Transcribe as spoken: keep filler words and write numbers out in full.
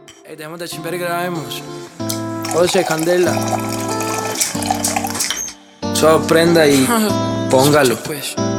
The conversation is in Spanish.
Ey, dejemos de chimper y grabemos. José, Candela. Solo prenda y póngalo. Pues.